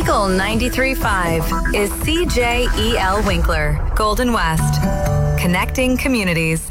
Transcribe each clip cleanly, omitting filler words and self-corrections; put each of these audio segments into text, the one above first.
Eagle 93.5 is CJEL Winkler, Golden West. Connecting communities.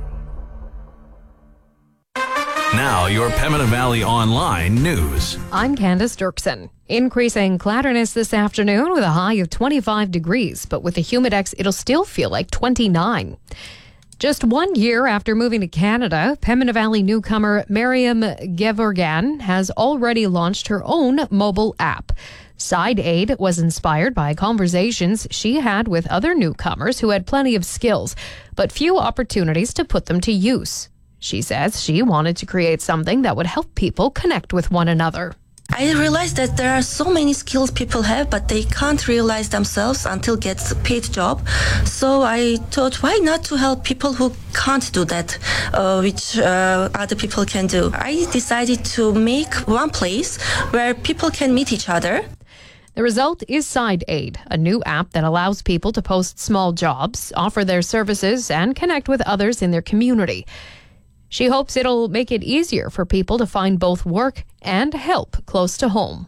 Now, your Pembina Valley Online news. I'm Candace Dirksen. Increasing cloudiness this afternoon with a high of 25 degrees, but with the humidex, it'll still feel like 29. Just 1 year after moving to Canada, Pembina Valley newcomer Miriam Gevorgan has already launched her own mobile app. Side Aid was inspired by conversations she had with other newcomers who had plenty of skills, but few opportunities to put them to use. She says she wanted to create something that would help people connect with one another. I realized that there are so many skills people have, but they can't realize themselves until gets a paid job. So I thought, why not to help people who can't do that, which other people can do. I decided to make one place where people can meet each other. The result is Side Aid, a new app that allows people to post small jobs, offer their services, and connect with others in their community. She hopes it'll make it easier for people to find both work and help close to home.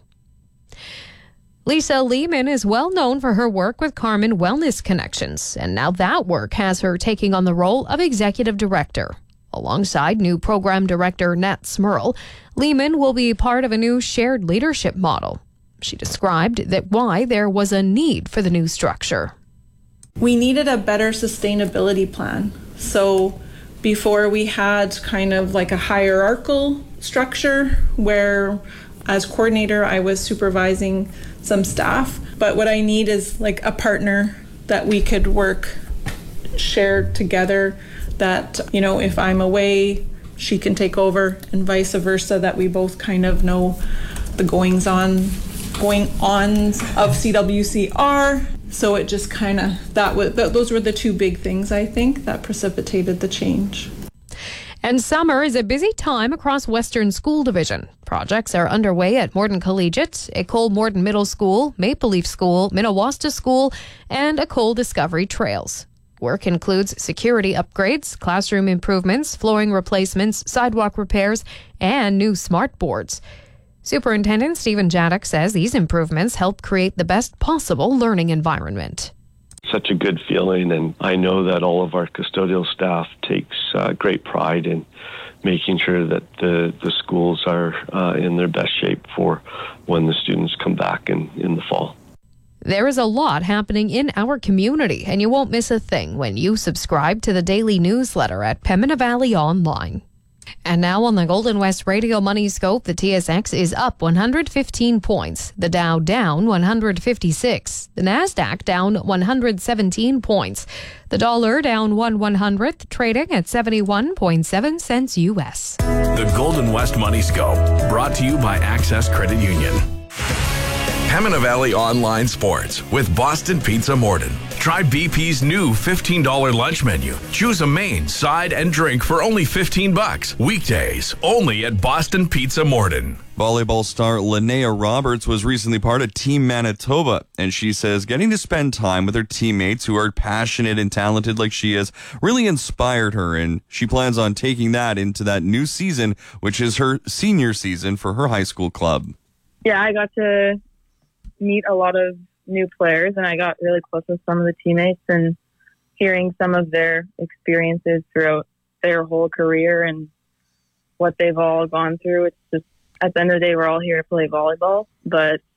Lisa Lehman is well known for her work with Carmen Wellness Connections, and now that work has her taking on the role of executive director. Alongside new program director Nat Smurl, Lehman will be part of a new shared leadership model. She described that why there was a need for the new structure. We needed a better sustainability plan. So before we had kind of like a hierarchical structure where as coordinator I was supervising some staff, but what I need is like a partner that we could work shared together, that, you know, if I'm away, she can take over and vice versa, that we both kind of know the going on of CWCR. So it just kind of, those were the two big things, I think, that precipitated the change. And summer is a busy time across Western School Division. Projects are underway at Morden Collegiate, École Morden Middle School, Maple Leaf School, Minnewasta School, and École Discovery Trails. Work includes security upgrades, classroom improvements, flooring replacements, sidewalk repairs, and new smart boards. Superintendent Stephen Jaddock says these improvements help create the best possible learning environment. Such a good feeling, and I know that all of our custodial staff takes great pride in making sure that the schools are in their best shape for when the students come back in the fall. There is a lot happening in our community, and you won't miss a thing when you subscribe to the daily newsletter at Pembina Valley Online. And now on the Golden West Radio Money Scope, the TSX is up 115 points, the Dow down 156, the Nasdaq down 117 points, the dollar down 1/100th, trading at 71.7 cents U.S. The Golden West Money Scope, brought to you by Access Credit Union. Pembina Valley Online Sports with Boston Pizza Morden. Try BP's new $15 lunch menu. Choose a main, side, and drink for only $15. Weekdays, only at Boston Pizza Morden. Volleyball star Linnea Roberts was recently part of Team Manitoba, and she says getting to spend time with her teammates who are passionate and talented like she is really inspired her, and she plans on taking that into that new season, which is her senior season for her high school club. Yeah, I got to meet a lot of new players, and I got really close with some of the teammates, and hearing some of their experiences throughout their whole career and what they've all gone through. It's just, at the end of the day, we're all here to play volleyball, but